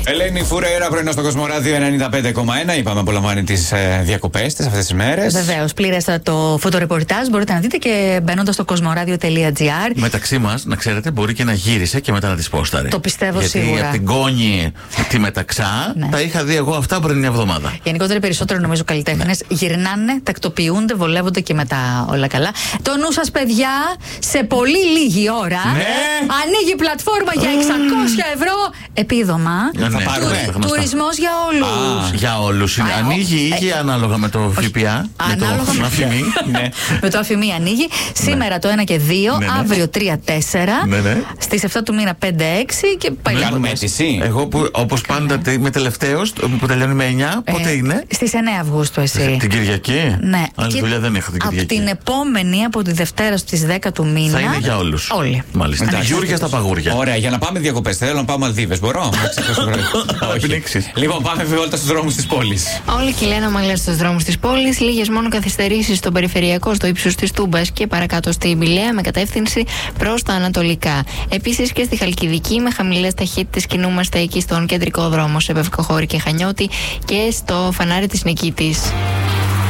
Ελένη Φουρέιρα, πρωινό στο Κοσμοράδιο 95,1. Είπαμε, απολαμβάνει τις διακοπές της αυτές τις μέρες. Βεβαίως, πλήρεστατο φωτορεπορτάζ μπορείτε να δείτε και μπαίνοντας στο κοσμοράδιο.gr. Μεταξύ μας, να ξέρετε, μπορεί και να γύρισε και μετά να τις πόσταρε. Το πιστεύω γιατί σίγουρα. Από την Κόνη τη Μεταξά τα είχα δει εγώ αυτά πριν μια εβδομάδα. Γενικότερα, περισσότερο νομίζω καλλιτέχνες γυρνάνε, τακτοποιούνται, βολεύονται και μετά όλα καλά. Το νου σας, παιδιά, σε πολύ λίγη ώρα ανοίγει πλατφόρμα για 600 ευρώ επίδομα. Θα πάρουμε. Τουρισμός για όλους. Για όλους. Ανοίγει ή ανάλογα με το ΦΠΑ. Ανάλογα με το αφημί. Με το αφημί ανοίγει. Σήμερα το 1 και 2, αύριο 3-4. Στις 7 του μήνα 5-6 και πάλι. Κάνουμε αίτηση. Εγώ που όπως πάντα είμαι τελευταίος, που τελειώνει με 9, πότε είναι? Στις 9 Αυγούστου εσύ. Την Κυριακή. Ναι. Άλλη δουλειά δεν έχω την Κυριακή. Από την επόμενη, από τη Δευτέρα στις 10 του μήνα. Θα είναι για όλους. Όλοι. Μάλιστα. Τα Γιούρια στα παγούρια. Ωραία, για να πάμε διακοπές. Θέλω να πάω Μαλδίβες. Μπορώ? Όχι. Λοιπόν, πάμε βόλτα στους δρόμους της πόλης. Όλη και λένε ομαλία στους δρόμους της πόλης. Λίγες μόνο καθυστερήσεις στον περιφερειακό, στο ύψος της Τούμπας και παρακάτω στη Μπηλαία με κατεύθυνση προς τα ανατολικά. Επίσης και στη Χαλκιδική με χαμηλές ταχύτητες κινούμαστε εκεί στον κεντρικό δρόμο σε Πευκοχώρη και Χανιώτη και στο φανάρι της Νικήτης.